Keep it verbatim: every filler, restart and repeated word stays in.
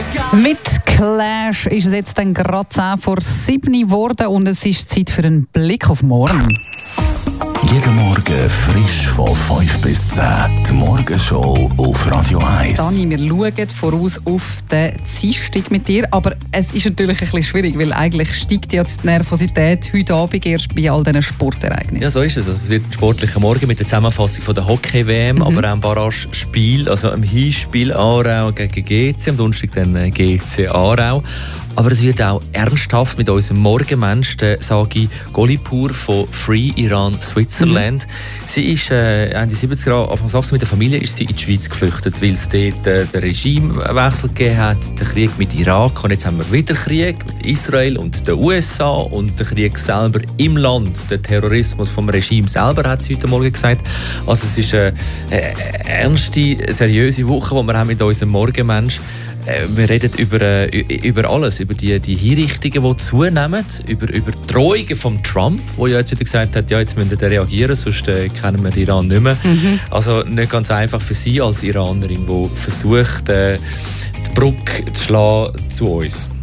Mit Clash ist es jetzt dann gerade zehn vor sieben geworden und es ist Zeit für einen Blick auf morgen. Jeden Morgen frisch von fünf bis zehn. Die Morgenshow auf Radio eins. Dani, wir schauen voraus auf den Dienstag mit dir, aber es ist natürlich ein bisschen schwierig, weil eigentlich steigt ja die Nervosität heute Abend erst bei all diesen Sportereignissen. Ja, so ist es. Also es wird ein sportlicher Morgen mit der Zusammenfassung von der Hockey-W M, mhm. aber auch ein Barrage-Spiel, also ein Hinspiel Aarau gegen G C, am Donnerstag dann G C Aarau. Aber es wird auch ernsthaft mit unserem Morgenmensch, der Sagi Golipur von Free Iran Switzerland. Mhm. Sie ist äh, Ende siebziger Jahre, Anfang achtziger mit der Familie ist sie in die Schweiz geflüchtet, weil es dort äh, den Regimewechsel gegeben hat, den Krieg mit Irak. Und jetzt haben wir wieder Krieg mit Israel und den U S A und den Krieg selber im Land, der Terrorismus vom Regime selber, hat sie heute Morgen gesagt. Also es ist eine, eine ernste, seriöse Woche, die wir haben mit unserem Morgenmensch. Wir reden über, über alles, über die, die Hinrichtungen, die zunehmen, über, über Drohungen von Trump, der ja jetzt wieder gesagt hat, ja, jetzt müssen wir reagieren, sonst äh, kennen wir Iran nicht mehr. Mhm. Also nicht ganz einfach für sie als Iranerin, die versucht, äh, die Brücke zu schlagen zu uns.